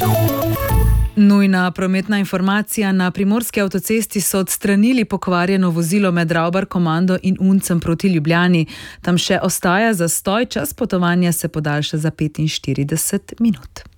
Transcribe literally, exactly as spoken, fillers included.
Nujna prometna informacija. Na primorski avtocesti so odstranili pokvarjeno vozilo med Ravbar komando in Uncem proti Ljubljani. Tam še ostaja zastoj, čas potovanja se podaljša za petinštirideset minut.